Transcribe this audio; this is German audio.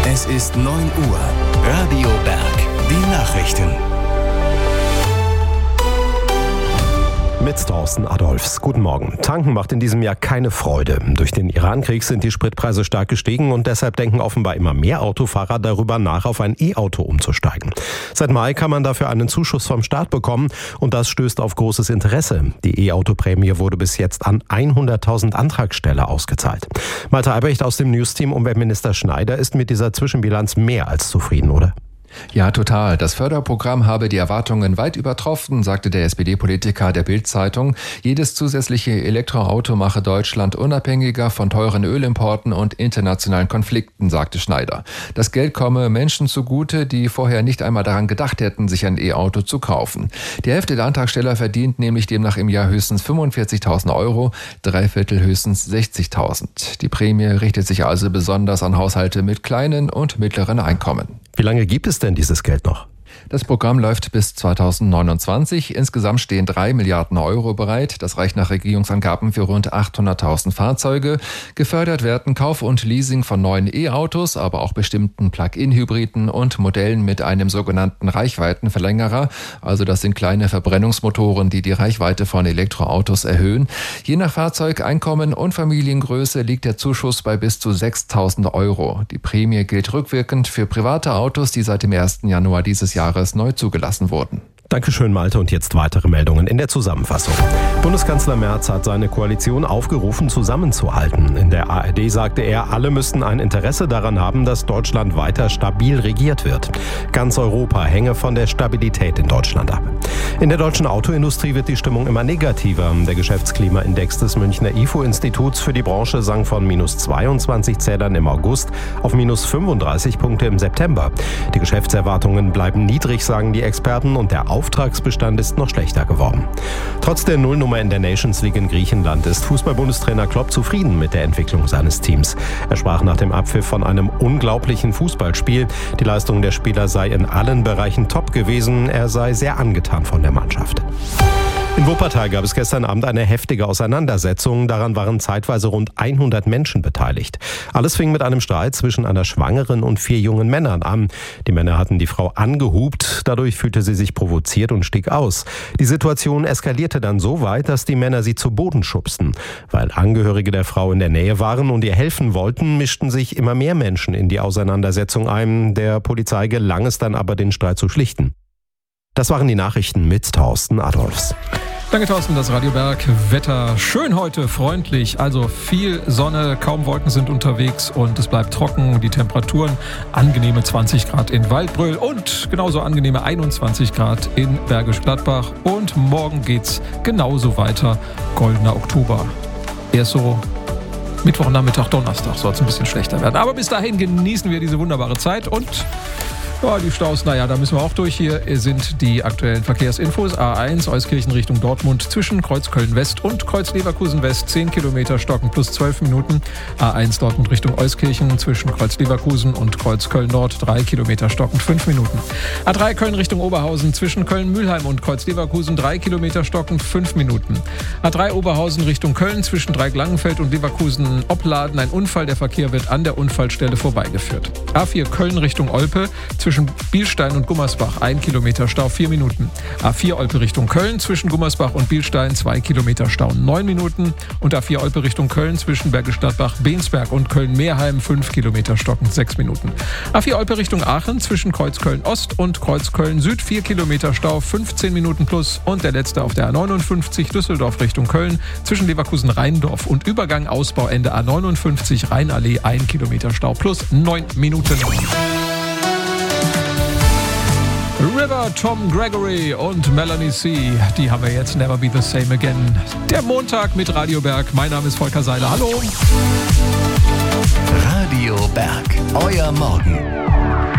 Es ist 9 Uhr. Radio Berg. Die Nachrichten. Mit Thorsten Adolfs. Guten Morgen. Tanken macht in diesem Jahr keine Freude. Durch den Iran-Krieg sind die Spritpreise stark gestiegen und deshalb denken offenbar immer mehr Autofahrer darüber nach, auf ein E-Auto umzusteigen. Seit Mai kann man dafür einen Zuschuss vom Staat bekommen und das stößt auf großes Interesse. Die E-Auto-Prämie wurde bis jetzt an 100.000 Antragsteller ausgezahlt. Malte Albrecht aus dem News-Team Umweltminister Schneider ist mit dieser Zwischenbilanz mehr als zufrieden, oder? Ja, total. Das Förderprogramm habe die Erwartungen weit übertroffen, sagte der SPD-Politiker der Bild-Zeitung. Jedes zusätzliche Elektroauto mache Deutschland unabhängiger von teuren Ölimporten und internationalen Konflikten, sagte Schneider. Das Geld komme Menschen zugute, die vorher nicht einmal daran gedacht hätten, sich ein E-Auto zu kaufen. Die Hälfte der Antragsteller verdient nämlich demnach im Jahr höchstens 45.000 €, 3/4 höchstens 60.000. Die Prämie richtet sich also besonders an Haushalte mit kleinen und mittleren Einkommen. Wie lange gibt es denn dieses Geld noch? Das Programm läuft bis 2029. Insgesamt stehen 3 Milliarden € bereit. Das reicht nach Regierungsangaben für rund 800.000 Fahrzeuge. Gefördert werden Kauf und Leasing von neuen E-Autos, aber auch bestimmten Plug-in-Hybriden und Modellen mit einem sogenannten Reichweitenverlängerer. Also das sind kleine Verbrennungsmotoren, die die Reichweite von Elektroautos erhöhen. Je nach Fahrzeug, Einkommen und Familiengröße liegt der Zuschuss bei bis zu 6.000 €. Die Prämie gilt rückwirkend für private Autos, die seit dem 1. Januar dieses Jahres neu zugelassen wurden. Dankeschön, Malte. Und jetzt weitere Meldungen in der Zusammenfassung. Bundeskanzler Merz hat seine Koalition aufgerufen, zusammenzuhalten. In der ARD sagte er, alle müssten ein Interesse daran haben, dass Deutschland weiter stabil regiert wird. Ganz Europa hänge von der Stabilität in Deutschland ab. In der deutschen Autoindustrie wird die Stimmung immer negativer. Der Geschäftsklimaindex des Münchner IFO-Instituts für die Branche sank von -22 Zählern im August auf -35 Punkte im September. Die Geschäftserwartungen bleiben niedrig, sagen die Experten, und der Auftragsbestand ist noch schlechter geworden. Trotz der Nullnummer in der Nations League in Griechenland ist Fußball-Bundestrainer Klopp zufrieden mit der Entwicklung seines Teams. Er sprach nach dem Abpfiff von einem unglaublichen Fußballspiel. Die Leistung der Spieler sei in allen Bereichen top gewesen. Er sei sehr angetan von der Mannschaft. In Wuppertal gab es gestern Abend eine heftige Auseinandersetzung. Daran waren zeitweise rund 100 Menschen beteiligt. Alles fing mit einem Streit zwischen einer Schwangeren und 4 jungen Männern an. Die Männer hatten die Frau angehupt. Dadurch fühlte sie sich provoziert und stieg aus. Die Situation eskalierte dann so weit, dass die Männer sie zu Boden schubsten. Weil Angehörige der Frau in der Nähe waren und ihr helfen wollten, mischten sich immer mehr Menschen in die Auseinandersetzung ein. Der Polizei gelang es dann aber, den Streit zu schlichten. Das waren die Nachrichten mit Thorsten Adolfs. Danke, Thorsten, das Radio Berg. Wetter schön heute, freundlich, also viel Sonne, kaum Wolken sind unterwegs und es bleibt trocken. Die Temperaturen angenehme 20 Grad in Waldbröl und genauso angenehme 21 Grad in Bergisch Gladbach. Und morgen geht's genauso weiter, goldener Oktober. Erst so Mittwochnachmittag, Donnerstag soll es ein bisschen schlechter werden. Aber bis dahin genießen wir diese wunderbare Zeit und ja, die Staus, da müssen wir auch durch. Hier sind die aktuellen Verkehrsinfos. A1 Euskirchen Richtung Dortmund zwischen Kreuz Köln-West und Kreuz Leverkusen-West 10 Kilometer stocken plus 12 Minuten. A1 Dortmund Richtung Euskirchen zwischen Kreuz Leverkusen und Kreuz Köln-Nord 3 Kilometer stocken 5 Minuten. A3 Köln Richtung Oberhausen zwischen Köln-Mühlheim und Kreuz Leverkusen 3 Kilometer stocken 5 Minuten. A3 Oberhausen Richtung Köln zwischen Dreieck-Langenfeld und Leverkusen-Opladen. Ein Unfall, der Verkehr wird an der Unfallstelle vorbeigeführt. A4 Köln Richtung Olpe zwischen Bielstein und Gummersbach 1 Kilometer Stau 4 Minuten. A4 Olpe Richtung Köln zwischen Gummersbach und Bielstein 2 Kilometer Stau 9 Minuten. Und A4 Olpe Richtung Köln zwischen Bergisch Gladbach, Bensberg und Köln-Meerheim 5 Kilometer stockend 6 Minuten. A4 Olpe Richtung Aachen zwischen Kreuz Köln-Ost und Kreuz Köln-Süd 4 Kilometer Stau 15 Minuten plus. Und der letzte auf der A59 Düsseldorf Richtung Köln zwischen Leverkusen-Rheindorf und Übergang Ausbauende A59 Rheinallee 1 Kilometer Stau plus 9 Minuten. River, Tom Gregory und Melanie C. Die haben wir jetzt, Never Be the Same Again. Der Montag mit Radio Berg. Mein Name ist Volker Seiler. Hallo. Radio Berg. Euer Morgen.